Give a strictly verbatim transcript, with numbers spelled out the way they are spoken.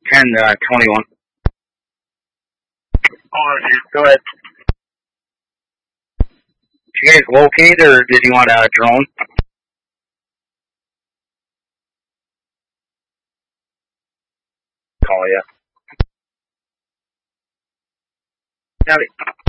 ten, uh, twenty-one. Oh, dude, go ahead. Did you guys locate, or did you want a drone? Call you. Howdy.